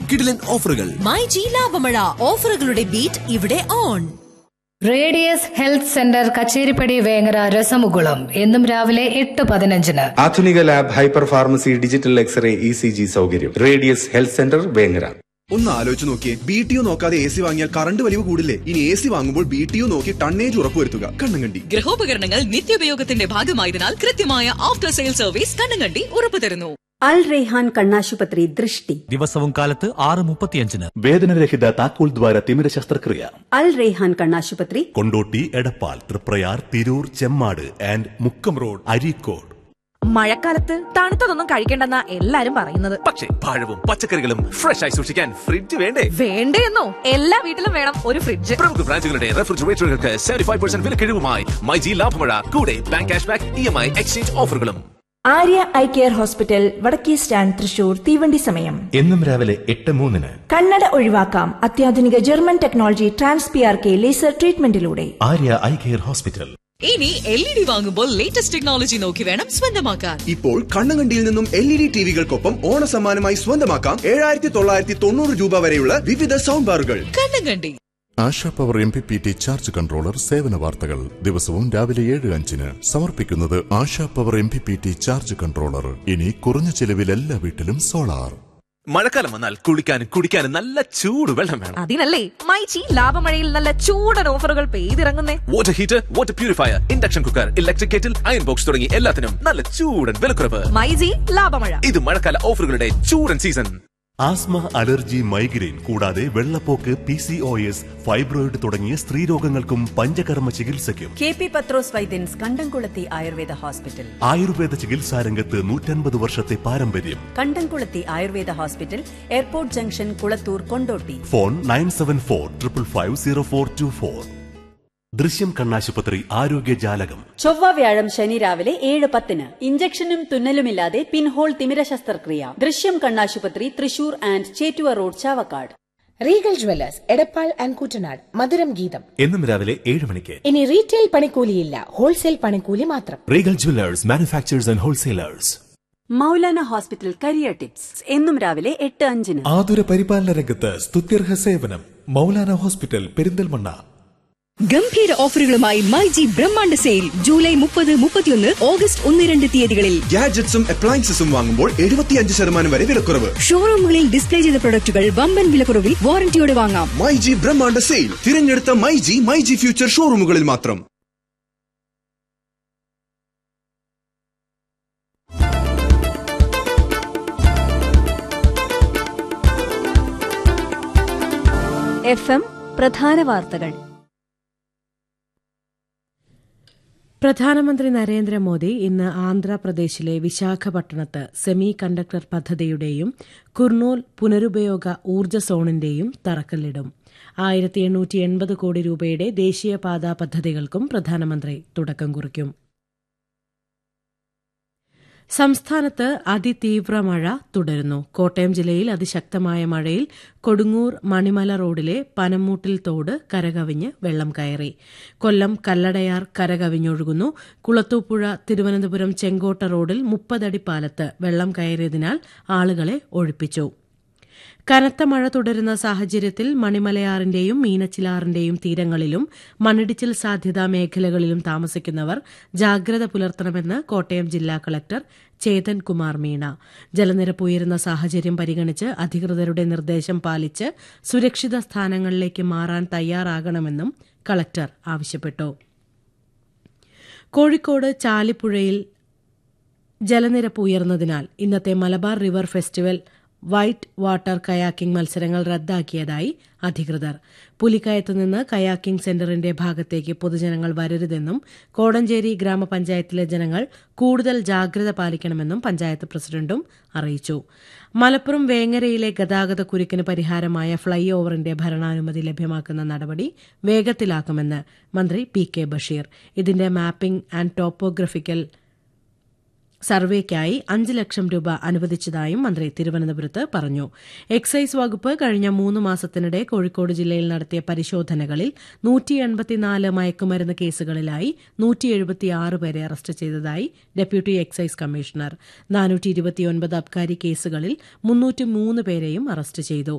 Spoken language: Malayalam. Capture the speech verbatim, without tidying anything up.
കിടിലൻ ഓഫറുകൾ. മൈ ജി ലാഭമഴ, ഓഫറുകളുടെ ബീറ്റ് ഇവിടെ on. Radius health centre Kacheripadi Vengara രസമുകുളം എന്നും രാവിലെ എട്ട് പതിനഞ്ചിന്. ആധുനിക lab, hyper pharmacy, digital x-ray, E C G സൗകര്യം. Radius health centre Vengara. ഒന്ന് ആലോചിച്ച് നോക്കിയേ, ബി ടി യു നോക്കാതെ എ സി വാങ്ങിയാൽ കറണ്ട് വലിവ് കൂടില്ലേ? ഇനി എ സി വാങ്ങുമ്പോൾ ബി ടി യു നോക്കി ടണ്ണേജ് ഉറപ്പുവരുത്തുക. കണ്ണങ്കണ്ടി ഗൃഹോപകരണങ്ങൾ നിത്യോപയോഗത്തിന്റെ ഭാഗമായതിനാൽ കൃത്യമായ ആഫ്റ്റർ സെയിൽ സർവീസ് കണ്ണങ്കണ്ടി ഉറപ്പു തരുന്നു. അൽ റെയ്ഹാൻ കണ്ണാശുപത്രി ദൃഷ്ടി ദിവസവും കാലത്ത് ആറ് മുപ്പത്തിയഞ്ചിന്. വേദനരഹിത താക്കോൽ ദ്വാര തിമിര ശസ്ത്രക്രിയ. അൽ റെയ്ഹാൻ കണ്ണാശുപത്രി, കൊണ്ടോട്ടി, എടപ്പാൾ, തൃപ്രയാർ, തിരൂർ, ചെമ്മാട് ആൻഡ് മുക്കം റോഡ്, അരീക്കോട്. മഴക്കാലത്ത് തണുത്തതൊന്നും കഴിക്കേണ്ടെന്നാ എല്ലാരും പറയുന്നത്. പക്ഷേ പഴവും പച്ചക്കറികളും ഫ്രഷ് ആയി സൂക്ഷിക്കാൻ ഫ്രിഡ്ജ് വേണ്ടേ? വേണ്ടേന്നോ? എല്ലാ വീട്ടിലും വേണം ഒരു ഫ്രിഡ്ജ്. പ്രമുഖ ബ്രാൻഡുകളുടെ റെഫ്രിജറേറ്ററുകൾക്ക് സെവന്റി ഫൈവ് പെർസെന്റ് വിലക്കിഴിവുമായി മൈജി ലാഭമഴ, കൂടെ bank cash back, E M I exchange ഓഫറുകളും. ആര്യ ഐ കെയർ ഹോസ്പിറ്റൽ, വടക്കേ സ്റ്റാൻഡ്, തൃശൂർ. തീവണ്ടി സമയം എന്നും രാവിലെ എട്ട് മൂന്നിന്. കണ്ണട ഒഴിവാക്കാം അത്യാധുനിക German technology trans P R K laser ട്രീറ്റ്മെന്റിലൂടെ. Arya eye care hospital. ഇനി എൽ ഇ ഡി വാങ്ങുമ്പോൾ ലേറ്റസ്റ്റ് ടെക്നോളജി നോക്കി വേണം സ്വന്തമാക്കാൻ. ഇപ്പോൾ കണ്ണങ്കണ്ടിയിൽ നിന്നും എൽ ഇ ഡി ടിവികൾക്കൊപ്പം ഓണസമ്മാനമായി സ്വന്തമാക്കാം ഏഴായിരത്തി തൊള്ളായിരത്തി തൊണ്ണൂറ് രൂപ വരെയുള്ള വിവിധ സൗണ്ട് ബാറുകൾ. Kannankandi. ASHA power M P P T charge controller സേവന വാർത്തകൾ ദിവസവും രാവിലെ ഏഴ് അഞ്ചിന് സമർപ്പിക്കുന്നത് ASHA power M P P T charge controller. ഇനി കുറഞ്ഞ ചെലവിൽ എല്ലാ വീട്ടിലും സോളാർ. മഴക്കാലം വന്നാൽ കുളിക്കാനും കുടിക്കാനും നല്ല ചൂട് വെള്ളം വേണം. അതിനല്ലേ മൈജി ലാഭമഴയിൽ നല്ല ചൂടൻ ഓഫറുകൾ പെയ്തിറങ്ങുന്നേ. Water heater, water purifier, induction cooker, electric kettle, iron box തുടങ്ങി എല്ലാത്തിനും നല്ല ചൂടൻ വിലക്കുറവ്. മൈജി ലാഭമഴ. ഇത് മഴക്കാല ഓഫറുകളുടെ ചൂടൻ സീസൺ. ആസ്മ, അലർജി, മൈഗ്രെയിൻ കൂടാതെ വെള്ളപ്പോക്ക്, P C O S, fibroid തുടങ്ങിയ സ്ത്രീരോഗങ്ങൾക്കും പഞ്ചകർമ്മ ചികിത്സയ്ക്കും കെ പി പത്രോസ് വൈദ്യൻസ് കണ്ടംകുളത്തി ആയുർവേദ ഹോസ്പിറ്റൽ. ആയുർവേദ ചികിത്സാ രംഗത്ത് നൂറ്റൻപത് വർഷത്തെ പാരമ്പര്യം. കണ്ടംകുളത്തി Ayurveda hospital, airport junction, Kulathur, Kondotty. Phone nine seven four triple five zero four to four. ദൃശ്യം കണ്ണാശുപത്രി ആരോഗ്യ ജാലകം. ചൊവ്വ, വ്യാഴം, ശനി രാവിലെ ഏഴ് പത്തിന്. ഇഞ്ചക്ഷനും തുന്നലുമില്ലാതെ പിൻഹോൾ തിമിര ശസ്ത്രക്രിയ. ദൃശ്യം കണ്ണാശുപത്രി, Thrissur and Chettuva road, Chavakkad. Regal jewellers, Edappal and Koottanad. മധുരം ഗീതം എന്നും രാവിലെ ഏഴ് മണിക്ക്. ഇനി റീറ്റെയിൽ പണിക്കൂലിയില്ല, ഹോൾസെയിൽ പണിക്കൂലി മാത്രം. Regal jewellers, manufacturers and wholesalers. Maulana hospital career tips എന്നും രാവിലെ എട്ട് അഞ്ചിന്. ആതുര പരിപാലന രംഗത്ത് സ്തുത്യർഹ സേവനം. മൗലാന ഹോസ്പിറ്റൽ, പെരിന്തൽമണ്ണ. ഗംഭീര ഓഫറുകളുമായി my G Brahmanda sale July മുപ്പത്, മുപ്പത്തിയൊന്ന്, ഓഗസ്റ്റ് ഒന്ന് രണ്ട് തീയതികളിൽ. ഗാഡ്ജറ്റ്സും അപ്ലയൻസസും വാങ്ങുമ്പോൾ എഴുപത്തിയഞ്ച് ശതമാനം വരെ വിലക്കുറവ്. ഷോറൂമുകളിൽ ഡിസ്പ്ലേ ചെയ്ത പ്രൊഡക്റ്റുകൾ വമ്പൻ വിലക്കുറവിൽ വാറന്റിയോടെ വാങ്ങാം. മൈ ജി ബ്രഹ്മാണ്ഡ സെയിൽ തിരഞ്ഞെടുത്ത my G my G future ഷോറൂമുകളിൽ മാത്രം. എഫ് എം പ്രധാന വാർത്തകൾ. പ്രധാനമന്ത്രി നരേന്ദ്രമോദി ഇന്ന് ആന്ധ്രാപ്രദേശിലെ വിശാഖപട്ടണത്ത് സെമി കണ്ടക്ടർ പദ്ധതിയുടെയും കുർണൂൽ പുനരുപയോഗ ഊർജ്ജ സോണിന്റെയും തറക്കല്ലിടും. ആയിരത്തി എണ്ണൂറ്റി എൺപത് കോടി രൂപയുടെ ദേശീയപാതാ പദ്ധതികൾക്കും പ്രധാനമന്ത്രി തുടക്കം കുറിക്കും. സംസ്ഥാനത്ത് അതിതീവ്ര മഴ തുടരുന്നു. കോട്ടയം ജില്ലയിൽ അതിശക്തമായ മഴയിൽ കൊടുങ്ങൂർ മണിമല റോഡിലെ പനമൂട്ടിൽ തോട് കരകവിഞ്ഞ് വെള്ളം കയറി. കൊല്ലം കല്ലടയാർ കരകവിഞ്ഞൊഴുകുന്നു. കുളത്തൂപ്പുഴ തിരുവനന്തപുരം ചെങ്കോട്ട റോഡിൽ മുപ്പതടി പാലത്ത് വെള്ളം കയറിയതിനാൽ ആളുകളെ ഒഴിപ്പിച്ചു. കനത്ത മഴ തുടരുന്ന സാഹചര്യത്തിൽ മണിമലയാറിന്റെയും മീനച്ചിലാറിന്റെയും തീരങ്ങളിലും മണ്ണിടിച്ചിൽ സാധ്യതാ മേഖലകളിലും താമസിക്കുന്നവർ ജാഗ്രത പുലർത്തണമെന്ന് കോട്ടയം ജില്ലാ കളക്ടർ ചേതൻ കുമാർ മീണ. ജലനിരപ്പ് ഉയരുന്ന സാഹചര്യം പരിഗണിച്ച് അധികൃതരുടെ നിർദ്ദേശം പാലിച്ച് സുരക്ഷിത സ്ഥാനങ്ങളിലേക്ക് മാറാൻ തയ്യാറാകണമെന്നും കളക്ടർ ആവശ്യപ്പെട്ടു. കോഴിക്കോട് ചാലിപ്പുഴയിൽ ജലനിരപ്പ് ഉയർന്നതിനാൽ ഇന്നത്തെ Malabar river festival white water kayaking മത്സരങ്ങൾ റദ്ദാക്കിയതായി അധികൃതർ. പുലിക്കയത്തുനിന്ന് കയാക്കിംഗ് സെന്ററിന്റെ ഭാഗത്തേക്ക് പൊതുജനങ്ങൾ വരരുതെന്നും കോടഞ്ചേരി ഗ്രാമപഞ്ചായത്തിലെ ജനങ്ങൾ കൂടുതൽ ജാഗ്രത പാലിക്കണമെന്നും പഞ്ചായത്ത് പ്രസിഡന്റും അറിയിച്ചു. മലപ്പുറം വേങ്ങരയിലെ ഗതാഗത കുരുക്കിന് പരിഹാരമായ ഫ്ളൈ ഓവറിന്റെ ഭരണാനുമതി ലഭ്യമാക്കുന്ന നടപടി വേഗത്തിലാക്കുമെന്ന് മന്ത്രി പി കെ ബഷീർ. ഇതിന്റെ മാപ്പിംഗ് ആൻഡ് ടോപ്പോഗ്രഫിക്കൽ സർവേക്കായി അഞ്ച് ലക്ഷം രൂപ അനുവദിച്ചതായും മന്ത്രി തിരുവനന്തപുരത്ത് പറഞ്ഞു. എക്സൈസ് വകുപ്പ് കഴിഞ്ഞ മൂന്ന് മാസത്തിനിടെ കോഴിക്കോട് ജില്ലയിൽ നടത്തിയ പരിശോധനകളിൽ നൂറ്റി എൺപത്തിനാല് മയക്കുമരുന്ന് കേസുകളിലായി നൂറ്റി എഴുപത്തിയാറ് പേരെ അറസ്റ്റ് ചെയ്തതായി ഡെപ്യൂട്ടി എക്സൈസ് കമ്മീഷണർ. നാനൂറ്റി ഇരുപത്തിയൊൻപത് അബ്കാരി കേസുകളിൽ മുന്നൂറ്റി മൂന്ന് പേരെയും അറസ്റ്റ് ചെയ്തു.